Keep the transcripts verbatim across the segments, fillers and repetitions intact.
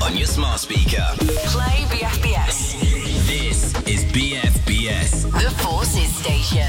on your smart speaker. Play B F B S. This is B F B S. The Forces Station.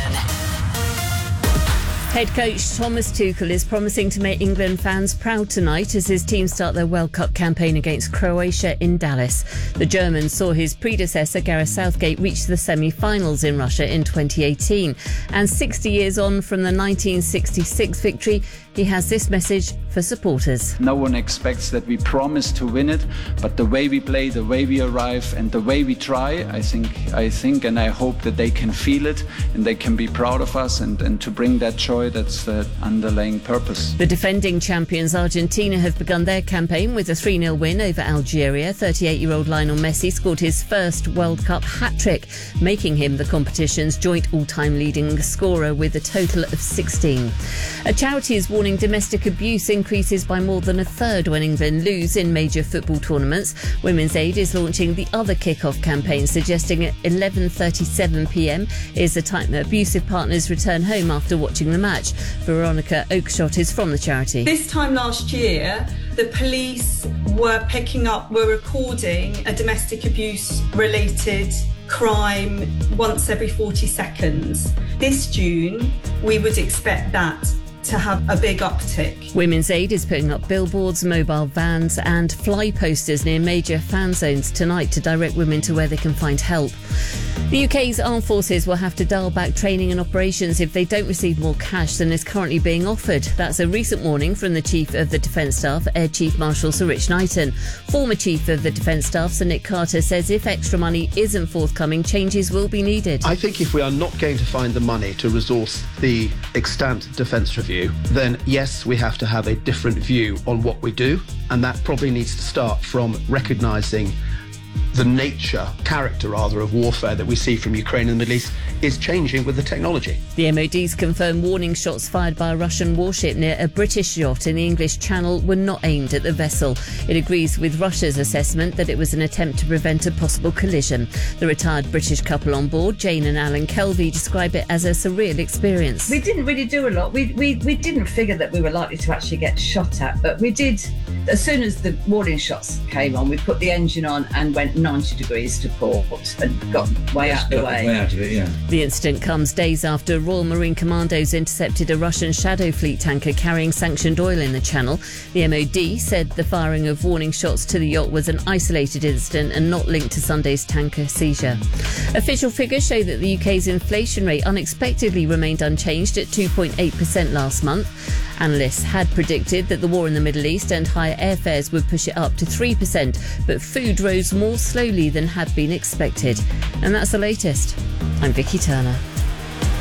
Head coach Thomas Tuchel is promising to make England fans proud tonight as his team start their World Cup campaign against Croatia in Dallas. The German saw his predecessor Gareth Southgate reach the semi-finals in Russia in twenty eighteen. And sixty years on from the nineteen sixty-six victory, he has this message for supporters. No one expects that we promise to win it, but the way we play, the way we arrive and the way we try, I think, I think and I hope that they can feel it and they can be proud of us, and, and to bring that joy, that's the underlying purpose. The defending champions Argentina have begun their campaign with a three nil win over Algeria. thirty-eight-year-old Lionel Messi scored his first World Cup hat-trick, making him the competition's joint all-time leading scorer with a total of sixteen. A charity is warning domestic abuse increases by more than a third when England lose in major football tournaments. Women's Aid is launching the other kick-off campaign, suggesting at eleven thirty-seven p m is the time that abusive partners return home after watching the match. Veronica Oakeshott is from the charity. This time last year, the police were picking up, were recording a domestic abuse related crime once every forty seconds. This June, we would expect that to have a big uptick. Women's Aid is putting up billboards, mobile vans and fly posters near major fan zones tonight to direct women to where they can find help. The U K's armed forces will have to dial back training and operations if they don't receive more cash than is currently being offered. That's a recent warning from the Chief of the Defence Staff, Air Chief Marshal Sir Rich Knighton. Former Chief of the Defence Staff, Sir Nick Carter, says if extra money isn't forthcoming, changes will be needed. I think if we are not going to find the money to resource the extant defence review, then yes, we have to have a different view on what we do, and that probably needs to start from recognising the nature, character rather, of warfare that we see from Ukraine and the Middle East is changing with the technology. The M O D's confirmed warning shots fired by a Russian warship near a British yacht in the English Channel were not aimed at the vessel. It agrees with Russia's assessment that it was an attempt to prevent a possible collision. The retired British couple on board, Jane and Alan Kelvey, describe it as a surreal experience. We didn't really do a lot. We, we, we didn't figure that we were likely to actually get shot at, but we did. As soon as the warning shots came on, we put the engine on and went ninety degrees to port and got way out of the way. Way out of it, yeah. The incident comes days after Royal Marine Commandos intercepted a Russian Shadow Fleet tanker carrying sanctioned oil in the Channel. The M O D said the firing of warning shots to the yacht was an isolated incident and not linked to Sunday's tanker seizure. Official figures show that the U K's inflation rate unexpectedly remained unchanged at two point eight percent last month. Analysts had predicted that the war in the Middle East and higher airfares would push it up to three percent, but food rose more slowly than had been expected. And that's the latest. I'm Vicky Turner.